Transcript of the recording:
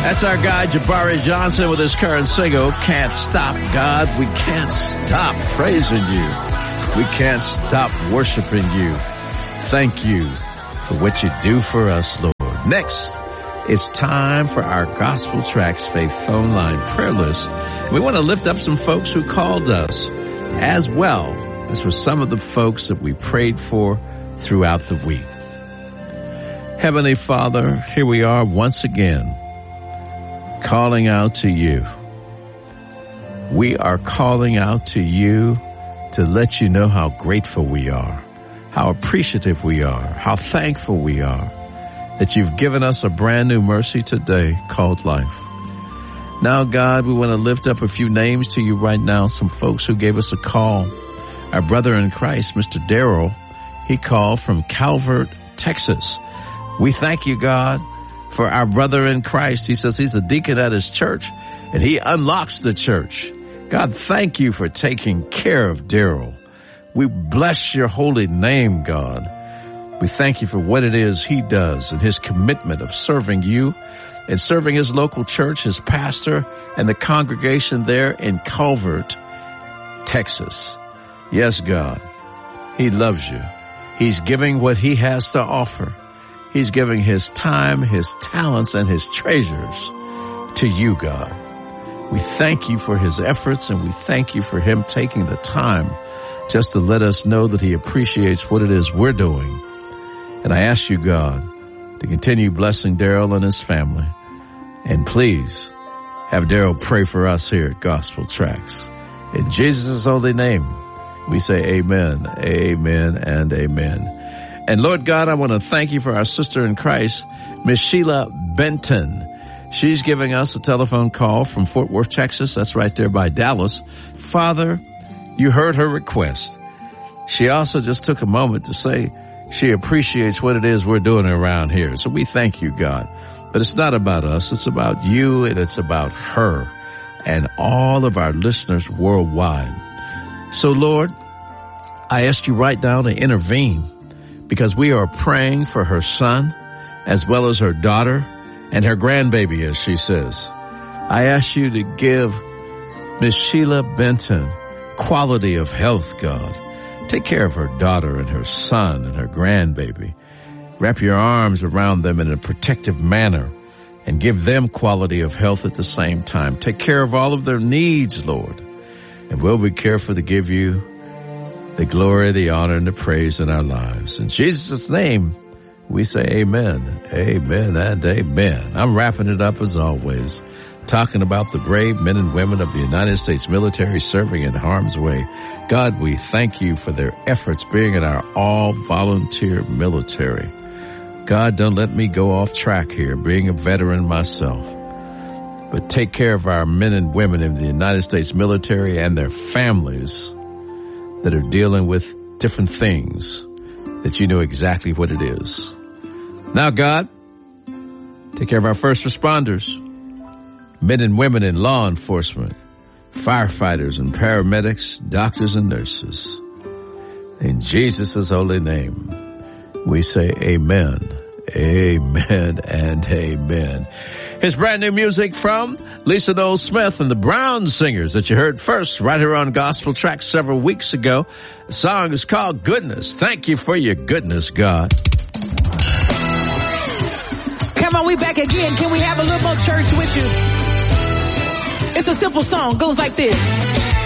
That's our guy, Jabari Johnson, with his current single, Can't Stop, God. We can't stop praising you. We can't stop worshiping you. Thank you for what you do for us, Lord. Next, it's time for our Gospel Tracks Faith Phone Line prayer list. We want to lift up some folks who called us, as well as for some of the folks that we prayed for throughout the week. Heavenly Father, here we are once again, calling out to you. We are calling out to you to let you know how grateful we are, how appreciative we are, how thankful we are that you've given us a brand new mercy today called life. Now, God, we want to lift up a few names to you right now, some folks who gave us a call. Our brother in Christ, Mr. Darrell, he called from Calvert, Texas. We thank you, God, for our brother in Christ. He says he's a deacon at his church, and he unlocks the church. God, thank you for taking care of Darrell. We bless your holy name, God. We thank you for what it is he does and his commitment of serving you and serving his local church, his pastor, and the congregation there in Calvert, Texas. Yes, God, he loves you. He's giving what he has to offer. He's giving his time, his talents, and his treasures to you, God. We thank you for his efforts, and we thank you for him taking the time just to let us know that he appreciates what it is we're doing. And I ask you, God, to continue blessing Darrell and his family. And please have Darrell pray for us here at Gospel Tracks. In Jesus' holy name, we say amen, amen, and amen. And Lord God, I want to thank you for our sister in Christ, Miss Sheila Benton. She's giving us a telephone call from Fort Worth, Texas. That's right there by Dallas. Father, you heard her request. She also just took a moment to say she appreciates what it is we're doing around here. So we thank you, God. But it's not about us. It's about you, and it's about her and all of our listeners worldwide. So, Lord, I ask you right now to intervene, because we are praying for her son as well as her daughter and her grandbaby, as she says. I ask you to give Miss Sheila Benton quality of health, God. Take care of her daughter and her son and her grandbaby. Wrap your arms around them in a protective manner and give them quality of health at the same time. Take care of all of their needs, Lord. And we'll be careful to give you the glory, the honor, and the praise in our lives. In Jesus' name, we say amen, amen, and amen. I'm wrapping it up as always, talking about the brave men and women of the United States military serving in harm's way. God, we thank you for their efforts being in our all-volunteer military. God, don't let me go off track here, being a veteran myself. But take care of our men and women in the United States military and their families that are dealing with different things, that you know exactly what it is. Now, God, take care of our first responders, men and women in law enforcement, firefighters and paramedics, doctors and nurses. In Jesus' holy name, we say amen, amen, and amen. Here's brand new music from Lisa Noel Smith and the Brown Singers that you heard first right here on Gospel Tracks several weeks ago. The song is called Goodness. Thank you for your goodness, God. Come on, we back again. Can we have a little more church with you? It's a simple song. Goes like this.